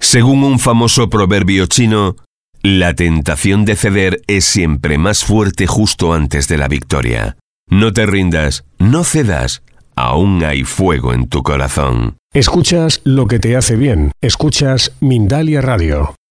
Según un famoso proverbio chino, la tentación de ceder es siempre más fuerte justo antes de la victoria. No te rindas, no cedas, aún hay fuego en tu corazón. Escuchas lo que te hace bien. Escuchas Mindalia Radio.